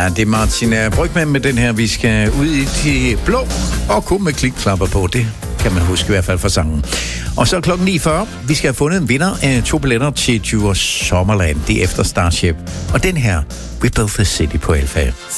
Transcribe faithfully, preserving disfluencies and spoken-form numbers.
Ja, det er Martin Brygmann med den her. Vi skal ud i de blå og kun med klikklapper på. Det kan man huske i hvert fald fra sangen. Og så klokken ni fyrre. Vi skal have fundet en vinder af to billetter til Djurs Sommerland. Det er efter Starship. Og den her, We Built the City på Alfa.